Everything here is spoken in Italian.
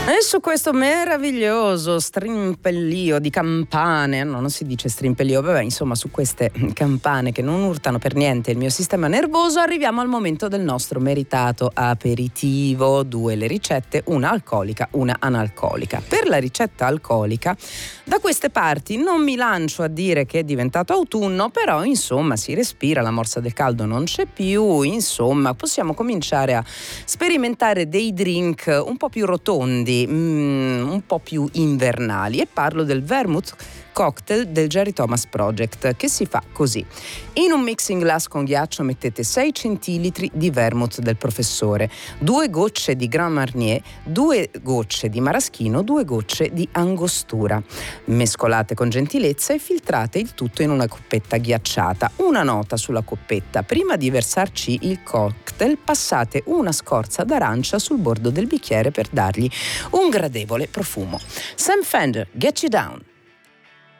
E su questo meraviglioso strimpellio di campane, no, non si dice strimpellio, vabbè, insomma, su queste campane che non urtano per niente il mio sistema nervoso, arriviamo al momento del nostro meritato aperitivo. 2 le ricette, una alcolica, una analcolica. Per la ricetta alcolica, da queste parti non mi lancio a dire che è diventato autunno, però insomma si respira, la morsa del caldo non c'è più, insomma possiamo cominciare a sperimentare dei drink un po' più rotondi, un po' più invernali, e parlo del vermouth cocktail del Jerry Thomas Project, che si fa così: in un mixing glass con ghiaccio mettete 6 centilitri di vermouth del professore, 2 gocce di Grand Marnier, 2 gocce di maraschino, 2 gocce di angostura. Mescolate con gentilezza e filtrate il tutto in una coppetta ghiacciata. Una nota sulla coppetta: prima di versarci il cocktail passate una scorza d'arancia sul bordo del bicchiere per dargli un gradevole profumo. Sam Fender, Get You Down.